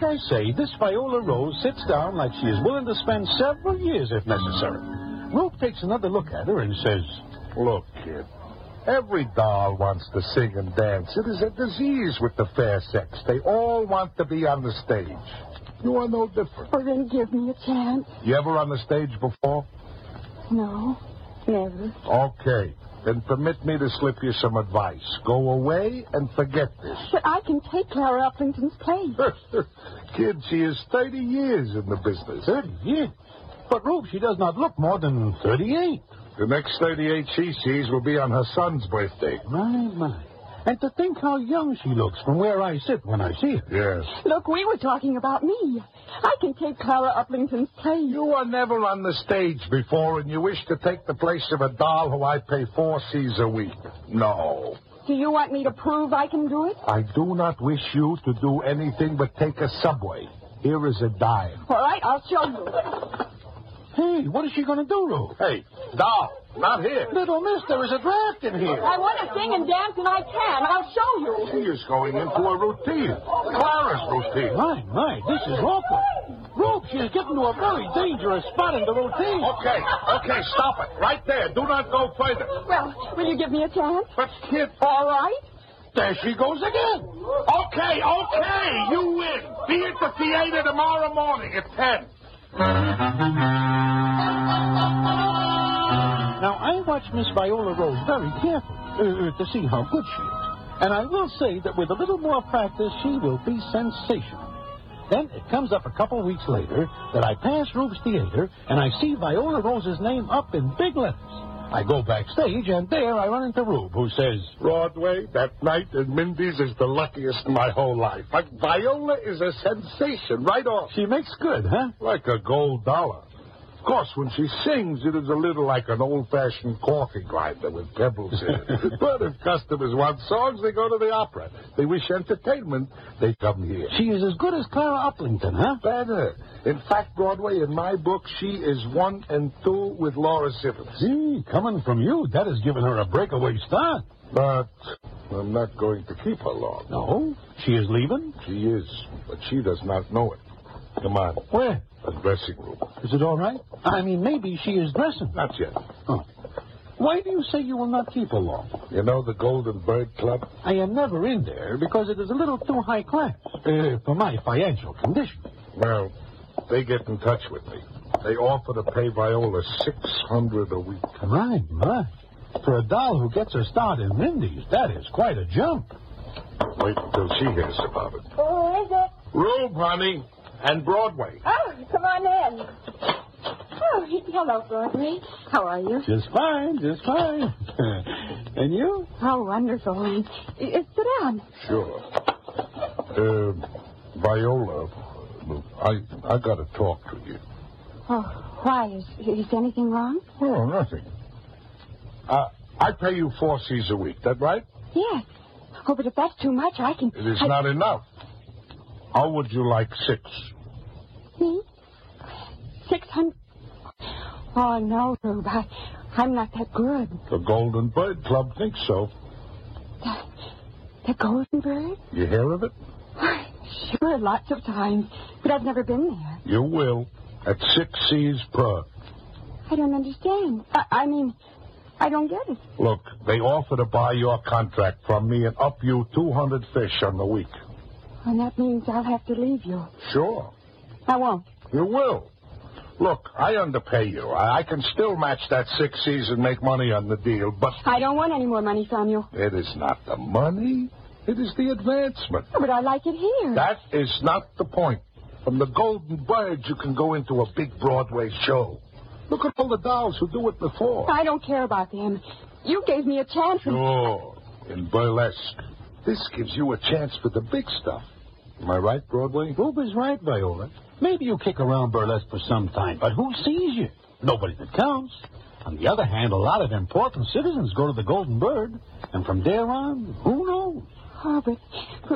like I say, this Viola Rose sits down like she is willing to spend several years if necessary. Rube takes another look at her and says, "Look, kid, every doll wants to sing and dance. It is a disease with the fair sex. They all want to be on the stage. You are no different. Well, then give me a chance. You ever on the stage before? No, never. Okay. Then permit me to slip you some advice. Go away and forget this." But I can take Clara Uplington's place. Kid, she is 30 years in the business. 30 years? But, Rube, she does not look more than 38. The next 38 she sees will be on her son's birthday. My. And to think how young she looks from where I sit when I see her. Yes. Look, we were talking about me. I can take Clara Uplington's place. You were never on the stage before, and you wish to take the place of a doll who I pay 4 C's a week. No. Do you want me to prove I can do it? I do not wish you to do anything but take a subway. Here is a dime. All right, I'll show you. Hey, what is she going to do, Rube? Hey, doll, not here. Little miss, there is a draft in here. I want to sing and dance, and I can. I'll show you. She is going into a routine. Clara's routine. My, this is awful. Rube, she is getting to a very dangerous spot in the routine. Okay, stop it. Right there. Do not go further. Well, will you give me a chance? But, kid... All right. There she goes again. Okay, you win. Be at the theater tomorrow morning at 10. Now, I watch Miss Viola Rose very carefully to see how good she is. And I will say that with a little more practice, she will be sensational. Then it comes up a couple weeks later that I pass Rube's Theater, and I see Viola Rose's name up in big letters. I go backstage, and there I run into Rube, who says, "Broadway, that night at Mindy's is the luckiest in my whole life. But Viola is a sensation right off. She makes good, huh? Like a gold dollar. Of course, when she sings, it is a little like an old-fashioned coffee grinder with pebbles in it. But if customers want songs, they go to the opera. They wish entertainment, they come here. She is as good as Clara Uplington, huh? Better. In fact, Broadway, in my book, she is 1 and 2 with Laura Simmons. Gee, coming from you, that has given her a breakaway start. But I'm not going to keep her long. No? She is leaving? She is, but she does not know it. Come on. Where? The dressing room. Is it all right? I mean, maybe she is dressing. Not yet. Oh. Why do you say you will not keep her long? You know the Golden Bird Club? I am never in there because it is a little too high class for my financial condition. Well, they get in touch with me. They offer to pay Viola $600 a week. My. For a doll who gets her start in Mindy's, that is quite a jump. Wait until she hears about it. Who is it? Rube, honey, and Broadway. Oh, come on in. Oh, hello, Broadway. How are you? Just fine. And you? Oh, wonderful. Sit down. Sure. Viola, I got to talk to you. Oh, why? Is anything wrong? Oh, nothing. I pay you 4 C's a week, that right? Yes. Oh, but if that's too much, I can... It is not enough. How would you like 6? Me? 600... Oh, no, Rube. I'm not that good. The Golden Bird Club thinks so. The Golden Bird? You hear of it? Sure, lots of times. But I've never been there. You will. At 6 C's per. I don't understand. I mean, I don't get it. Look, they offer to buy your contract from me and up you 200 fish on the week. And that means I'll have to leave you. Sure. I won't. You will. Look, I underpay you. I can still match that 6 C's and make money on the deal, but... I don't want any more money from you. It is not the money. It is the advancement. Oh, but I like it here. That is not the point. From the Golden Bird, you can go into a big Broadway show. Look at all the dolls who do it before. I don't care about them. You gave me a chance. Sure. In burlesque. This gives you a chance for the big stuff. Am I right, Broadway? Rube is right, Viola. Maybe you kick around burlesque for some time, but who sees you? Nobody that counts. On the other hand, a lot of important citizens go to the Golden Bird, and from there on, who knows? Oh, but